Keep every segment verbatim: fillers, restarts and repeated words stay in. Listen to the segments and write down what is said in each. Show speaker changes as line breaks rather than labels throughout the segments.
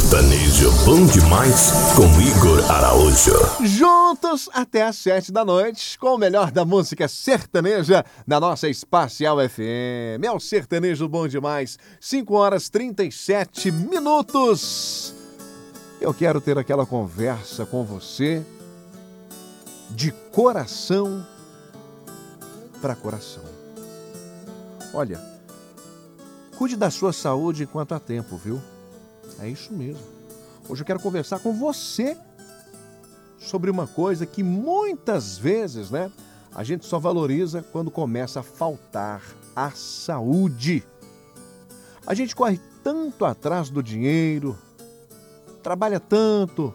Sertanejo bom demais com Igor Araújo.
Juntos até às sete da noite, com o melhor da música sertaneja na nossa Espacial F M. É o Sertanejo bom demais, cinco horas e trinta e sete minutos. Eu quero ter aquela conversa com você de coração para coração. Olha, cuide da sua saúde enquanto há tempo, viu? É isso mesmo. Hoje eu quero conversar com você sobre uma coisa que muitas vezes, né, a gente só valoriza quando começa a faltar a saúde. A gente corre tanto atrás do dinheiro, trabalha tanto,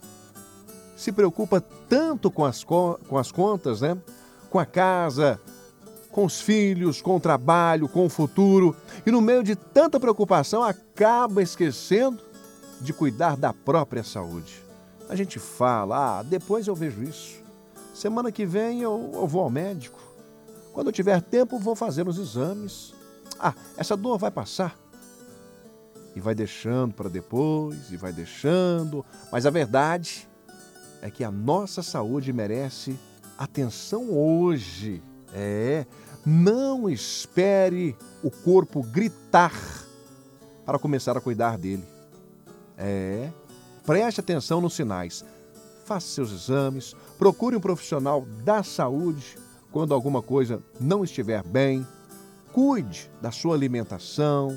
se preocupa tanto com as, co- com as contas, né? Com a casa, com os filhos, com o trabalho, com o futuro. E no meio de tanta preocupação, acaba esquecendo de cuidar da própria saúde. A gente fala, ah, depois eu vejo isso. Semana que vem eu, eu vou ao médico. Quando eu tiver tempo, vou fazer os exames. Ah, essa dor vai passar. E vai deixando para depois, e vai deixando. Mas a verdade é que a nossa saúde merece atenção hoje. É, não espere o corpo gritar para começar a cuidar dele. É, preste atenção nos sinais. Faça seus exames, procure um profissional da saúde quando alguma coisa não estiver bem. Cuide da sua alimentação.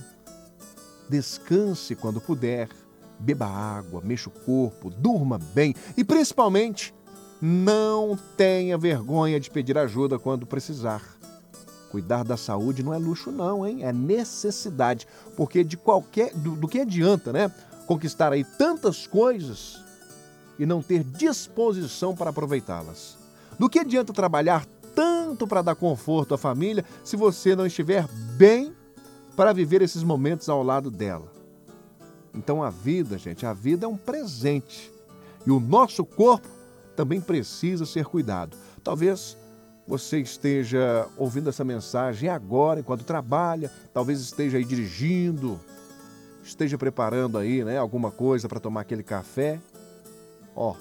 Descanse quando puder. Beba água, mexa o corpo, durma bem e, principalmente, não tenha vergonha de pedir ajuda quando precisar. Cuidar da saúde não é luxo não, hein? É necessidade, porque de qualquer, do, do que adianta, né? Conquistar aí tantas coisas e não ter disposição para aproveitá-las. Do que adianta trabalhar tanto para dar conforto à família se você não estiver bem para viver esses momentos ao lado dela? Então a vida, gente, a vida é um presente. E o nosso corpo também precisa ser cuidado. Talvez você esteja ouvindo essa mensagem agora, enquanto trabalha, talvez esteja aí dirigindo, esteja preparando aí, né, alguma coisa para tomar aquele café. Ó,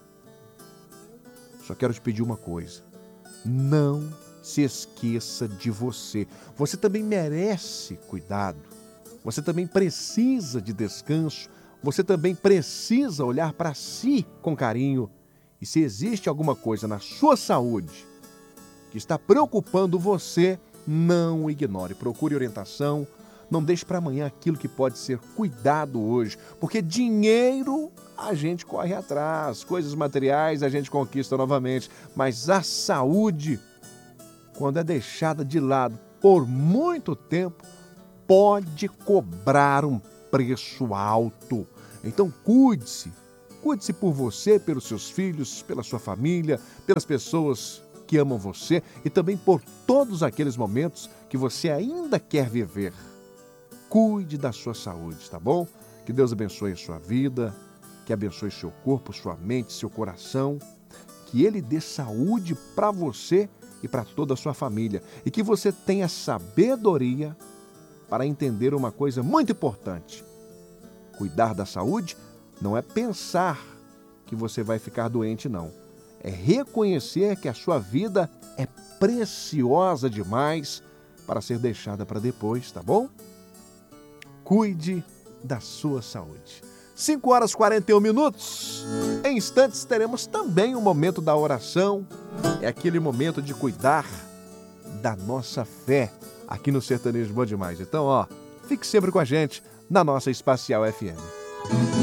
só quero te pedir uma coisa. Não se esqueça de você. Você também merece cuidado. Você também precisa de descanso. Você também precisa olhar para si com carinho. E se existe alguma coisa na sua saúde que está preocupando você, não o ignore. Procure orientação. Não deixe para amanhã aquilo que pode ser cuidado hoje. Porque dinheiro a gente corre atrás. Coisas materiais a gente conquista novamente. Mas a saúde, quando é deixada de lado por muito tempo, pode cobrar um preço alto. Então cuide-se. Cuide-se por você, pelos seus filhos, pela sua família, pelas pessoas que amam você e também por todos aqueles momentos que você ainda quer viver. Cuide da sua saúde, tá bom? Que Deus abençoe a sua vida, que abençoe seu corpo, sua mente, seu coração, que Ele dê saúde para você e para toda a sua família e que você tenha sabedoria para entender uma coisa muito importante. Cuidar da saúde não é pensar que você vai ficar doente, não. É reconhecer que a sua vida é preciosa demais para ser deixada para depois, tá bom? Cuide da sua saúde. cinco horas e quarenta e um minutos. Em instantes teremos também o momento da oração. É aquele momento de cuidar da nossa fé aqui no Sertanejo Bom Demais. Então, ó, fique sempre com a gente na nossa Espacial F M.